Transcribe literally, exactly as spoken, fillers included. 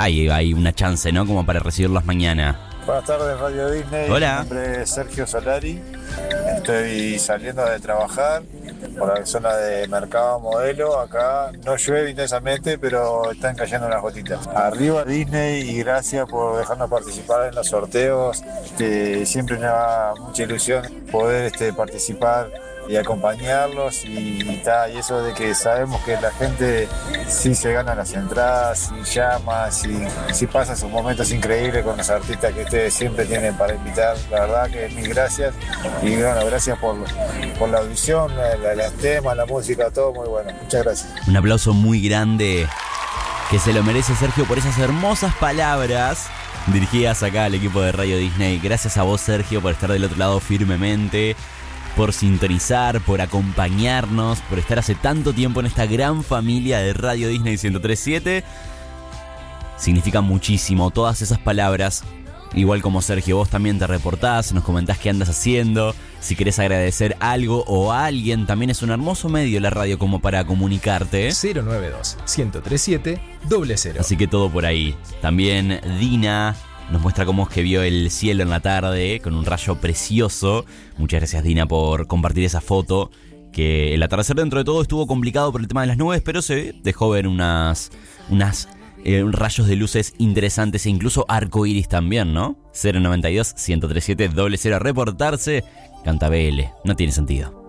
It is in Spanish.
hay, hay una chance, ¿no? Como para recibirlos mañana. Buenas tardes, Radio Disney. Hola. Mi nombre es Sergio Solari. Estoy saliendo de trabajar por la zona de Mercado Modelo. Acá no llueve intensamente, pero están cayendo unas gotitas. Arriba Disney y gracias por dejarnos participar en los sorteos. Este, siempre me da mucha ilusión poder este, participar y acompañarlos y, y, ta, y eso de que sabemos que la gente sí se gana las entradas, sí llama, sí, sí pasa sus momentos increíbles con los artistas que ustedes siempre tienen para invitar. La verdad que mil gracias y bueno, gracias por, por la audición, los temas, la música, todo muy bueno. Muchas gracias. Un aplauso muy grande que se lo merece Sergio por esas hermosas palabras dirigidas acá al equipo de Radio Disney. Gracias a vos, Sergio, por estar del otro lado firmemente, por sintonizar, por acompañarnos, por estar hace tanto tiempo en esta gran familia de Radio Disney ciento tres punto siete. Significa muchísimo todas esas palabras. Igual como Sergio, vos también te reportás, nos comentás qué andas haciendo. Si querés agradecer algo o a alguien, también es un hermoso medio la radio como para comunicarte. cero nueve dos, uno cero tres siete, cero cero. Así que todo por ahí. También Dina nos muestra cómo es que vio el cielo en la tarde con un rayo precioso. Muchas gracias, Dina, por compartir esa foto. Que el atardecer dentro de todo estuvo complicado por el tema de las nubes, pero se dejó ver unas, unas eh, rayos de luces interesantes e incluso arcoiris también, ¿no? cero nueve dos, uno cero tres siete, cero cero a reportarse. Canta B L, no tiene sentido.